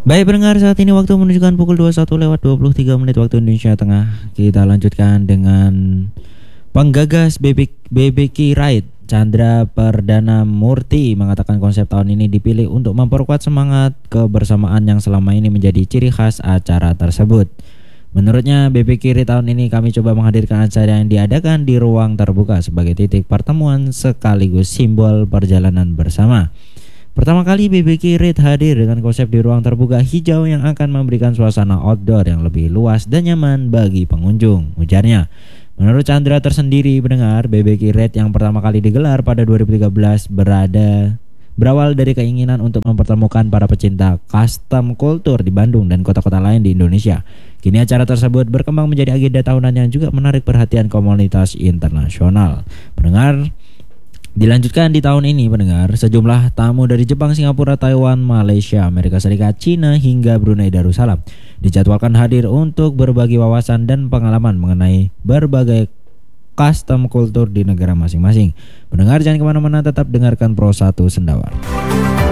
Baik pendengar, saat ini waktu menunjukkan pukul 21:23 waktu Indonesia Tengah. Kita lanjutkan dengan penggagas BBQ Ride, Chandra Perdana Murti, mengatakan konsep tahun ini dipilih untuk memperkuat semangat kebersamaan yang selama ini menjadi ciri khas acara tersebut. Menurutnya, BBQ Ride tahun ini kami coba menghadirkan acara yang diadakan di ruang terbuka sebagai titik pertemuan sekaligus simbol perjalanan bersama. Pertama kali BBQ Ride hadir dengan konsep di ruang terbuka hijau yang akan memberikan suasana outdoor yang lebih luas dan nyaman bagi pengunjung, ujarnya. Menurut Chandra tersendiri, pendengar, BBQ Ride yang pertama kali digelar pada 2013 berawal dari keinginan untuk mempertemukan para pecinta custom culture di Bandung dan kota-kota lain di Indonesia. Kini acara tersebut berkembang menjadi agenda tahunan yang juga menarik perhatian komunitas internasional. Pendengar, dilanjutkan di tahun ini, pendengar, sejumlah tamu dari Jepang, Singapura, Taiwan, Malaysia, Amerika Serikat, Cina, hingga Brunei Darussalam dijadwalkan hadir untuk berbagi wawasan dan pengalaman mengenai berbagai custom culture di negara masing-masing. Pendengar, jangan kemana-mana, tetap dengarkan Pro 1 Sendawar.